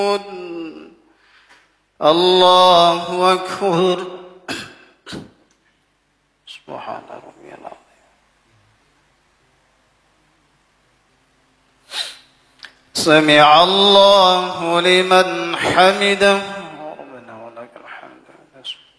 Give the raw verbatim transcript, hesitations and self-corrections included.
الله أكبر. سبحان ربي العظيم. سمع الله لمن حمده. ربنا ولك الحمد.